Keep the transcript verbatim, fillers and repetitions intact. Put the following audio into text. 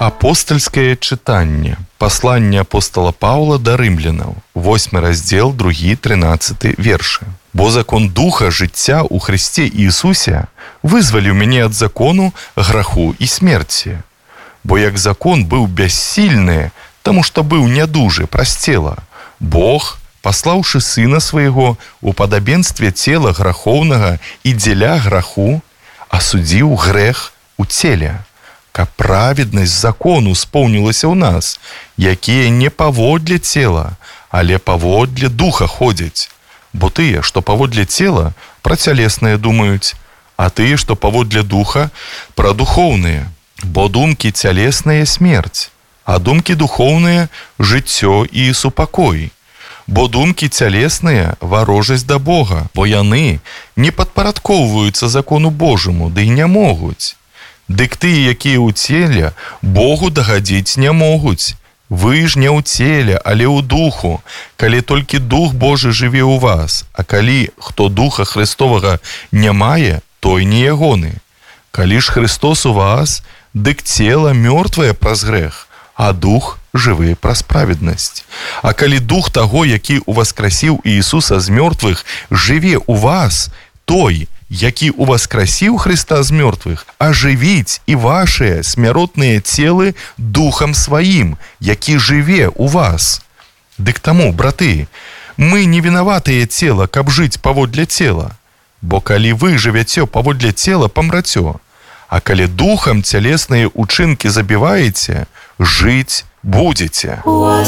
Апостольскае чытанне. Пасланне апостола Паўла да рымлянаў. восьмы раздзел, другі, трынаццаты вершы. Бо закон духа жыцця ў Христе Іисусе вызваліў мяне ад закону граху і смерці. Бо як закон быў бяссільны, таму што быў нядужы праз цела, Бог, паслаўшы сына свайго у падабенстве цела грахоўнага і дзеля граху, асудзіў грэх у целе, каб праведнасць закону споўнілася ў нас, якія не паводле цела, але паводле духа ходзяць. Бо тыя, што паводле цела, пра цялеснае думаюць, а тыя, што паводле духа, пра духоўныя. Бо думкі цялесныя смерць, а думкі духоўныя жыццё і супакой. Бо думкі цялесныя варожасць да Бога, бо яны не падпарадкоўваюцца закону Божаму, ды і не могуць. Дык тыя, якія ў целе, Богу дагадзіць не могуць. Вы ж не ў целе, але ў духу, калі толькі дух Божы жыве ў вас, а калі хто духа Христовага не мае, той не ягоны. Калі ж Христос у вас, дык цела мёртвае праз грэх, а дух жывы праз праведнасць. А калі дух таго, які уваскрасіў Іисуса з мёртвых, жыве ў вас, той, які уваскрасіў Христа з мёртвых, ажывіць і вашыя смяротныя целы духам сваім, які жыве ў вас. Дык таму, браты, мы не вінаватыя цела, каб жыць паводле цела. Бо калі вы жывяце паводле цела, памрацё. А калі духам цялесныя учынкі забіваеце, жыць будзеце.